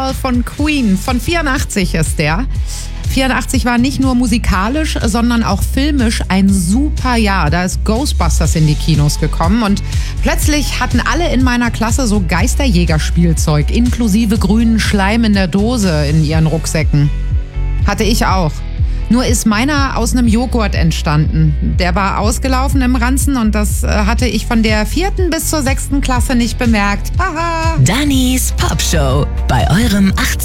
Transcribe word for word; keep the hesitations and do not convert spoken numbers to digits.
Wall von Queen. Von vierundachtzig ist der. vierundachtzig war nicht nur musikalisch, sondern auch filmisch ein super Jahr. Da ist Ghostbusters in die Kinos gekommen und plötzlich hatten alle in meiner Klasse so Geisterjägerspielzeug inklusive grünen Schleim in der Dose in ihren Rucksäcken. Hatte ich auch. Nur ist meiner aus einem Joghurt entstanden. Der war ausgelaufen im Ranzen und das äh, hatte ich von der vierten bis zur sechsten Klasse nicht bemerkt. Haha. Dannys Popshow bei eurem achtzehn